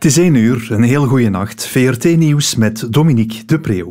is 1 uur, een heel goede nacht. VRT Nieuws met Dominique de Preeuw.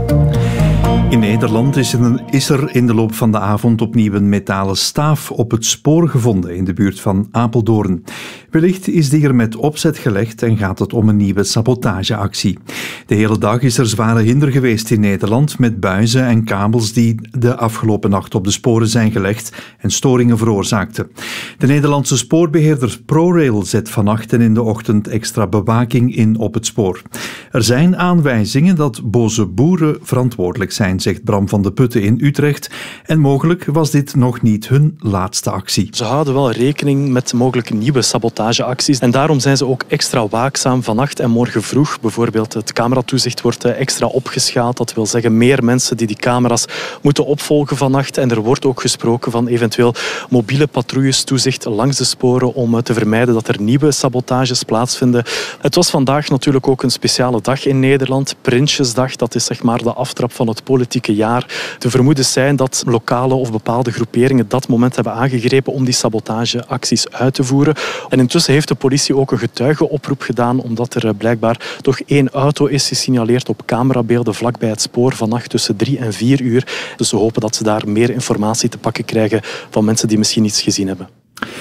In Nederland is er in de loop van de avond opnieuw een metalen staaf op het spoor gevonden in de buurt van Apeldoorn. Wellicht is die er met opzet gelegd en gaat het om een nieuwe sabotageactie. De hele dag is er zware hinder geweest in Nederland met buizen en kabels die de afgelopen nacht op de sporen zijn gelegd en storingen veroorzaakten. De Nederlandse spoorbeheerder ProRail zet vannacht en in de ochtend extra bewaking in op het spoor. Er zijn aanwijzingen dat boze boeren verantwoordelijk zijn, zegt Bram van de Putten in Utrecht. En mogelijk was dit nog niet hun laatste actie. Ze houden wel rekening met mogelijke nieuwe sabotageacties. En daarom zijn ze ook extra waakzaam vannacht en morgen vroeg. Bijvoorbeeld het cameratoezicht wordt extra opgeschaald. Dat wil zeggen meer mensen die camera's moeten opvolgen vannacht. En er wordt ook gesproken van eventueel mobiele patrouilles toezicht langs de sporen om te vermijden dat er nieuwe sabotages plaatsvinden. Het was vandaag natuurlijk ook een speciale dag in Nederland. Prinsjesdag, dat is zeg maar de aftrap van het politieke jaar. De vermoedens zijn dat lokale of bepaalde groeperingen dat moment hebben aangegrepen om die sabotageacties uit te voeren. En intussen heeft de politie ook een getuigenoproep gedaan, omdat er blijkbaar toch 1 auto is gesignaleerd op camerabeelden vlakbij het spoor vannacht tussen 3 en 4 uur. Dus ze hopen dat ze daar meer informatie te pakken krijgen van mensen die misschien iets gezien hebben.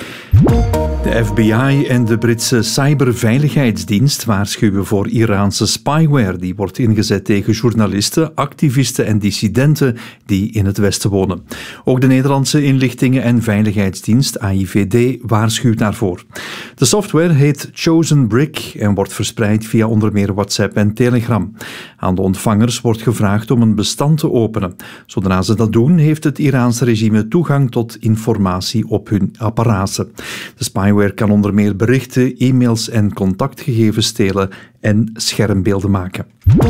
De FBI en de Britse cyberveiligheidsdienst waarschuwen voor Iraanse spyware die wordt ingezet tegen journalisten, activisten en dissidenten die in het Westen wonen. Ook de Nederlandse inlichtingen- en veiligheidsdienst AIVD waarschuwt daarvoor. De software heet Chosen Brick en wordt verspreid via onder meer WhatsApp en Telegram. Aan de ontvangers wordt gevraagd om een bestand te openen. Zodra ze dat doen, heeft het Iraanse regime toegang tot informatie op hun apparaten. De spyware kan onder meer berichten, e-mails en contactgegevens stelen en schermbeelden maken.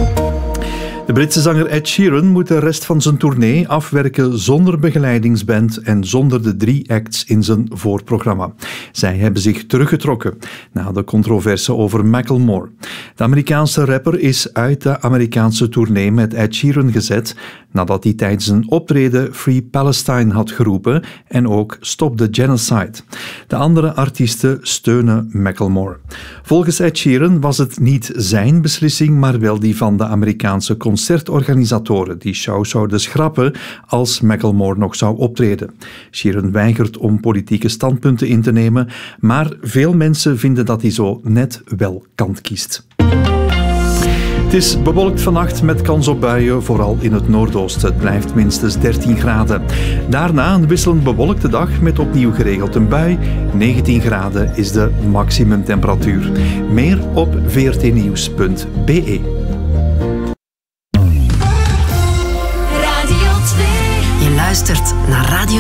De Britse zanger Ed Sheeran moet de rest van zijn tournee afwerken zonder begeleidingsband en zonder de 3 acts in zijn voorprogramma. Zij hebben zich teruggetrokken na de controverse over Macklemore. De Amerikaanse rapper is uit de Amerikaanse tournee met Ed Sheeran gezet nadat hij tijdens een optreden Free Palestine had geroepen en ook Stop the Genocide. De andere artiesten steunen Macklemore. Volgens Ed Sheeran was het niet zijn beslissing, maar wel die van de Amerikaanse concertorganisatoren die show zouden schrappen als Macklemore nog zou optreden. Sheeran weigert om politieke standpunten in te nemen, maar veel mensen vinden dat hij zo net wel kant kiest. Het is bewolkt vannacht met kans op buien, vooral in het noordoosten. Het blijft minstens 13 graden. Daarna een wisselend bewolkte dag met opnieuw geregeld een bui. 19 graden is de maximumtemperatuur. Meer op vrtnieuws.be. Je luistert naar Radio